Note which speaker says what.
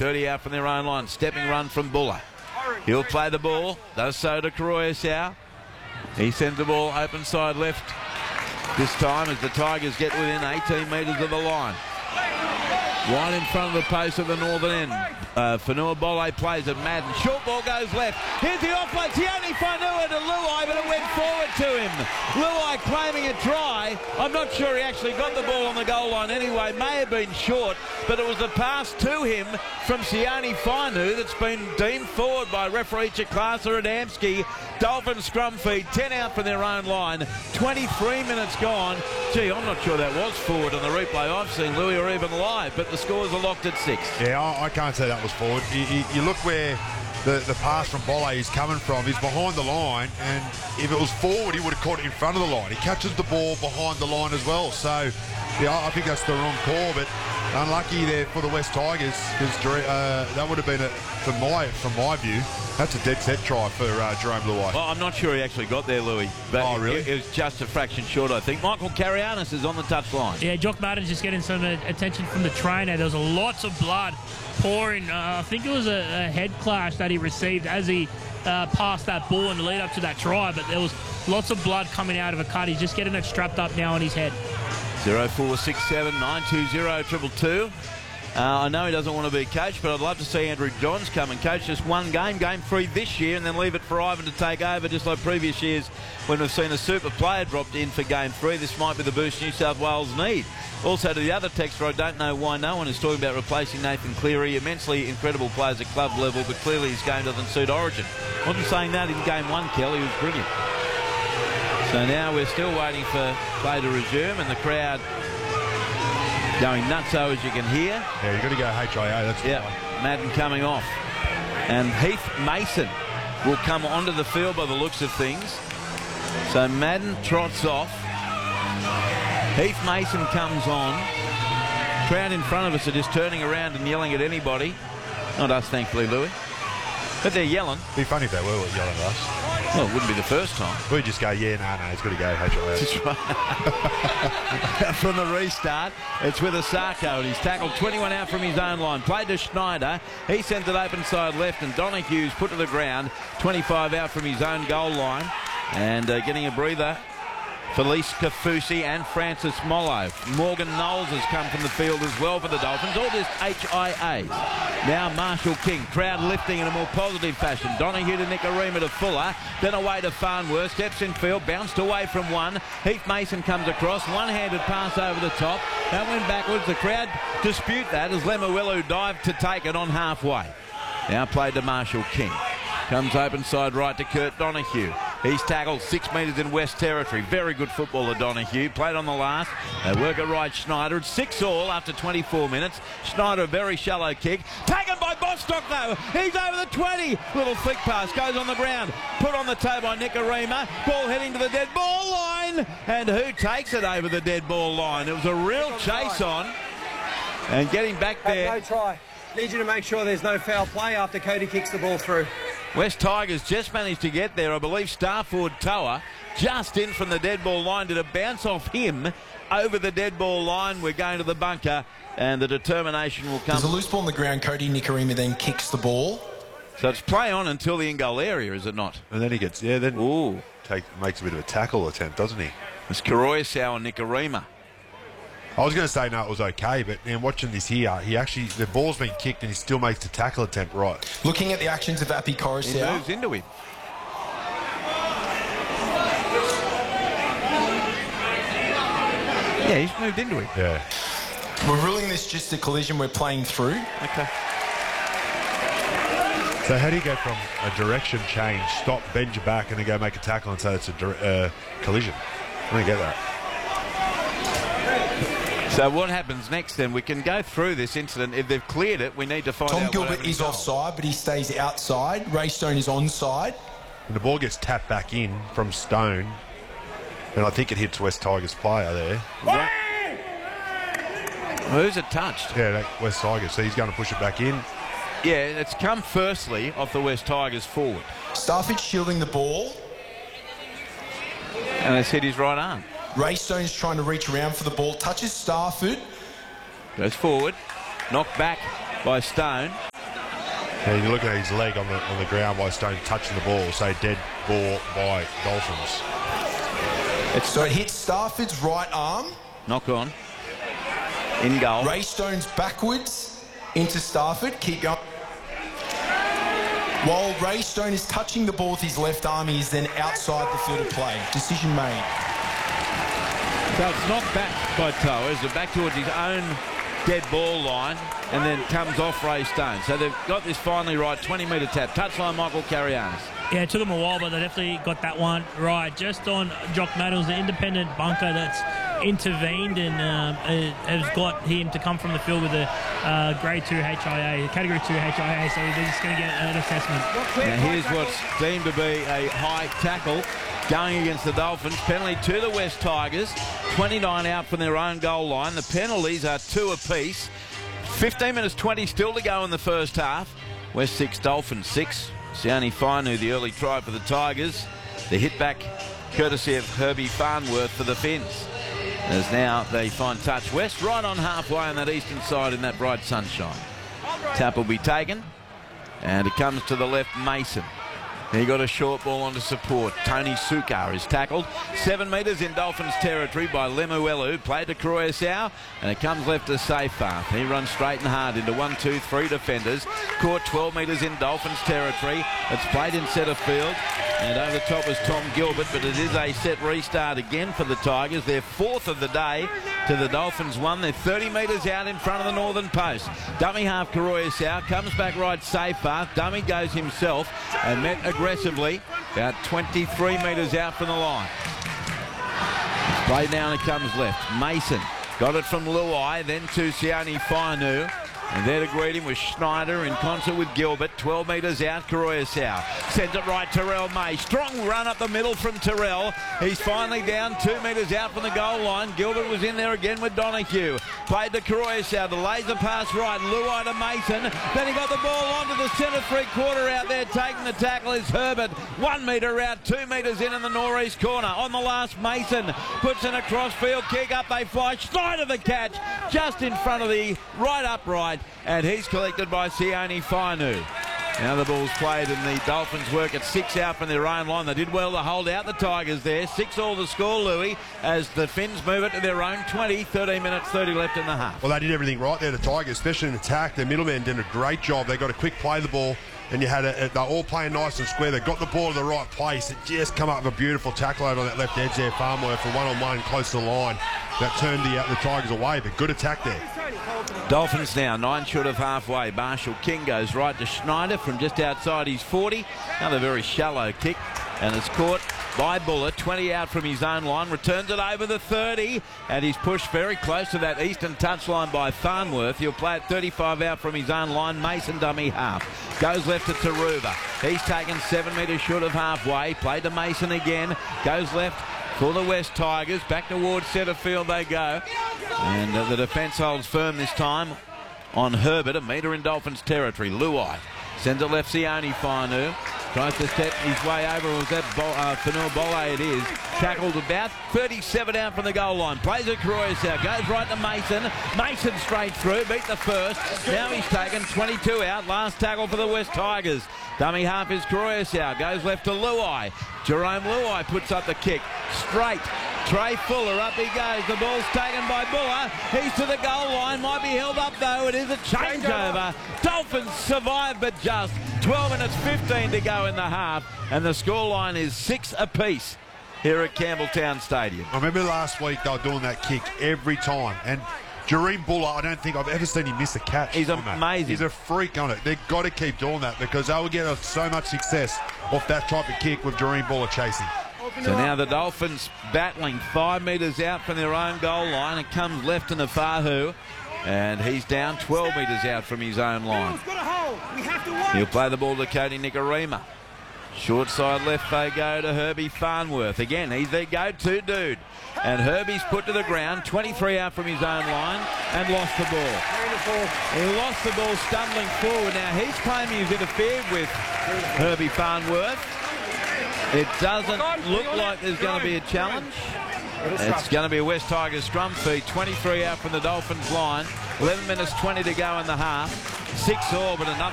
Speaker 1: 30 out from their own line. Stepping run from Buller. He'll play the ball. Does so to Koroisau. He sends the ball open side left. This time as the Tigers get within 18 metres of the line. Right in front of the post of the northern end. Fanua Bole plays it. Madden. Short ball goes left. Here's the offload. Sione Fanua to Luai, but it went forward to him. Luai claiming a try. I'm not sure he actually got the ball on the goal line anyway. May have been short, but it was a pass to him from Sione Fanu that's been deemed forward by referee Chikasa Adamski. Dolphin scrum feed. 10 out from their own line. 23 minutes gone. Gee, I'm not sure that was forward on the replay I've seen, Louis, or even live, but the scores are locked at 6.
Speaker 2: Yeah, I can't say that was forward. You look where the pass from Bole is coming from. He's behind the line, and if it was forward, he would have caught it in front of the line. He catches the ball behind the line as well. So, yeah, I think that's the wrong call, but unlucky there for the West Tigers, because that would have been, from my view, that's a dead set try for Jerome Luai.
Speaker 1: Well, I'm not sure he actually got there, Louis. But
Speaker 2: really?
Speaker 1: It was just a fraction short, I think. Michael Carianis is on the touchline.
Speaker 3: Yeah, Jock Madden's just getting some attention from the trainer. There was lots of blood pouring. I think it was a head clash that he received as he passed that ball in the lead up to that try, but there was lots of blood coming out of a cut. He's just getting it strapped up now on his head.
Speaker 1: 0467 920 222. I know he doesn't want to be coached, but I'd love to see Andrew Johns come and coach just one game, game 3 this year, and then leave it for Ivan to take over, just like previous years when we've seen a super player dropped in for game 3. This might be the boost New South Wales need. Also to the other texter, I don't know why no one is talking about replacing Nathan Cleary. Immensely incredible players at club level, but clearly his game doesn't suit Origin. Wasn't saying that in game 1, Kelly. He was brilliant. So now we're still waiting for play to resume, and the crowd going nutso, as you can hear.
Speaker 2: Yeah, you've got to go HIA, that's
Speaker 1: yeah. Madden coming off. And Heath Mason will come onto the field by the looks of things. So Madden trots off. Heath Mason comes on. Crowd in front of us are just turning around and yelling at anybody. Not us, thankfully, Louis. But they're yelling.
Speaker 2: It'd be funny if they were yelling at us.
Speaker 1: Well, it wouldn't be the first time.
Speaker 2: We'd just go, yeah, no, it's got to go HIA.
Speaker 1: That's right. From the restart, it's with Asako, and he's tackled 21 out from his own line. Played to Schneider. He sends it open side left, and Donohue's put to the ground. 25 out from his own goal line. And getting a breather, Felice Kafusi and Francis Mollo. Morgan Knowles has come from the field as well for the Dolphins. All just HIAs. Now Marshall King, crowd lifting in a more positive fashion. Donohue to Nicarima to Fuller, then away to Farnworth, steps in field, bounced away from one. Heath Mason comes across, one-handed pass over the top. That went backwards. The crowd dispute that as Lemuelu dived to take it on halfway. Now played to Marshall King. Comes open side right to Kurt Donohue. He's tackled 6 metres in West Territory. Very good footballer, Donohue. Played on the last. They work it right, Schneider. It's 6-all after 24 minutes. Schneider, a very shallow kick. Taken by Bostock, though. He's over the 20. Little flick pass. Goes on the ground. Put on the toe by Nicarima. Ball heading to the dead ball line. And who takes it over the dead ball line? It was a real chase on. And getting back there.
Speaker 4: No try. Need you to make sure there's no foul play after Cody kicks the ball through.
Speaker 1: West Tigers just managed to get there. I believe Starford Toa just in from the dead ball line. Did a bounce off him over the dead ball line. We're going to the bunker, and the determination will come.
Speaker 5: There's a loose ball on the ground. Cody Nicarima then kicks the ball.
Speaker 1: So it's play on until the in-goal area, is it not?
Speaker 2: And then he gets, makes a bit of a tackle attempt, doesn't he?
Speaker 1: It's Koroisau and Nicarima.
Speaker 2: I was going to say no, it was okay, but watching this here, the ball's been kicked and he still makes the tackle attempt right.
Speaker 5: Looking at the actions of Api Koroisau.
Speaker 1: He moves into him. Yeah, he's moved into him.
Speaker 2: Yeah.
Speaker 5: We're ruling this just a collision we're playing through.
Speaker 1: Okay.
Speaker 2: So how do you go from a direction change, stop, bend your back, and then go make a tackle and say it's a collision? I don't get that.
Speaker 1: So what happens next then? We can go through this incident. If they've cleared it, we need to find out.
Speaker 5: Tom Gilbert is offside, but he stays outside. Ray Stone is onside.
Speaker 2: And the ball gets tapped back in from Stone, and I think it hits West Tigers player there.
Speaker 1: Right. Who's it touched?
Speaker 2: Yeah, that West Tigers. So he's going to push it back in.
Speaker 1: Yeah, it's come firstly off the West Tigers forward.
Speaker 5: Starford shielding the ball.
Speaker 1: And it's hit his right arm.
Speaker 5: Ray Stone's trying to reach around for the ball. Touches Starford.
Speaker 1: Goes forward. Knocked back by Stone.
Speaker 2: And you look at his leg on the ground by Stone touching the ball, so dead ball by Dolphins.
Speaker 5: So it hits Stafford's right arm.
Speaker 1: Knock on. In goal.
Speaker 5: Ray Stone's backwards into Stafford. Keep going. While Ray Stone is touching the ball with his left arm, he is then outside the field of play. Decision made.
Speaker 1: So it's knocked back by Towers, back towards his own dead ball line, and then comes off Ray Stone. So they've got this finally right, 20-metre tap. Touchline Michael Carianis.
Speaker 3: Yeah, it took them a while, but they definitely got that one right. Just on Jock Maddles, the independent bunker that's intervened and has got him to come from the field with a Grade 2 HIA, Category 2 HIA, so they're just going to get an assessment.
Speaker 1: Now here's what's deemed to be a high tackle going against the Dolphins. Penalty to the West Tigers. 29 out from their own goal line. The penalties are 2 apiece. 15 minutes 20 still to go in the first half. West 6, Dolphins 6. Sione Fainu, the early try for the Tigers. The hit back courtesy of Herbie Farnworth for the Finns. As now they find touch. West right on halfway on that eastern side in that bright sunshine. Tap will be taken. And it comes to the left, Mason. He got a short ball onto support. Tony Sukar is tackled 7 metres in Dolphins territory by Lemuelu. Played to Croyasau, and it comes left to Safar. He runs straight and hard into 1, 2, 3 defenders. Caught 12 metres in Dolphins territory. It's played in centre field, and over the top is Tom Gilbert, but it is a set restart again for the Tigers. Their 4th of the day to the Dolphins 1. They're 30 metres out in front of the northern post. Dummy half Croyasau comes back right Safar. Dummy goes himself and met aggressively about 23 metres out from the line. Play down, it comes left. Mason got it from Luai, then to Sione Fainu. And there to greet him was Schneider in concert with Gilbert. 12 metres out, Croyasau. Sends it right, Terrell May. Strong run up the middle from Terrell. He's finally down 2 metres out from the goal line. Gilbert was in there again with Donahue. Played to Croyasau. The laser pass right. Luai to Mason. Then he got the ball onto the centre 3/4 out there. Taking the tackle is Herbert. 1 metre out, 2 metres in the northeast corner. On the last, Mason puts in a crossfield kick. Up they fly. Schneider the catch. Just in front of the right upright. And he's collected by Sione Fainu. Now the ball's played and the Dolphins work at 6 out from their own line. They did well to hold out the Tigers there. 6-all the score, Louis, as the Finns move it to their own 20. 13 minutes 30 left in the half.
Speaker 2: Well, they did everything right there, the Tigers, especially in attack. Their middlemen did a great job. They got a quick play of the ball, and you had they're all playing nice and square. They got the ball to the right place. It just come up with a beautiful tackle over on that left edge there, Farnworth, for one-on-one close to the line. That turned the Tigers away, but good attack there.
Speaker 1: Dolphins now 9 short of halfway. Marshall King goes right to Schneider from just outside his 40. Another very shallow kick, and it's caught by Buller. 20 out from his own line. Returns it over the 30, and he's pushed very close to that eastern touchline by Farnworth. He'll play it 35 out from his own line. Mason dummy half. Goes left to Taruva. He's taken 7 metres short of halfway. Played to Mason again. Goes left for the West Tigers. Back towards centre field they go. And the defence holds firm this time on Herbert. 1 metre in Dolphins territory. Luai sends it left, Sione Fainu. Tries to step his way over. Was that Fanua Bolle? It is. Tackled about 37 out from the goal line. Plays it Croyasau. Goes right to Mason. Mason straight through. Beat the first. Now he's taken 22 out. Last tackle for the West Tigers. Dummy half is Croyasau. Goes left to Luai. Jerome Luai puts up the kick. Straight. Trey Fuller, up he goes. The ball's taken by Buller. He's to the goal line. Might be held up though. It is a changeover. Dolphins survive, but just. 12 minutes 15 to go in the half. And the scoreline is 6 apiece here at Campbelltown Stadium.
Speaker 2: I remember last week they were doing that kick every time. And Jareem Buller, I don't think I've ever seen him miss a catch.
Speaker 1: He's amazing.
Speaker 2: He's a freak on it. They've got to keep doing that because they will get so much success off that type of kick with Jareem Buller chasing.
Speaker 1: So now the Dolphins battling 5 metres out from their own goal line. It comes left to Nafahu, and he's down 12 metres out from his own line. He'll play the ball to Cody Nikorima. Short side left they go to Herbie Farnworth. Again, he's their go-to dude. And Herbie's put to the ground, 23 out from his own line, and lost the ball. He lost the ball stumbling forward. Now he's claiming he's interfered with Herbie Farnworth. It doesn't look like there's going to be a challenge. It's going to be a West Tigers scrum feed. 23 out from the Dolphins line. 11 minutes 20 to go in the half. 6-all, but another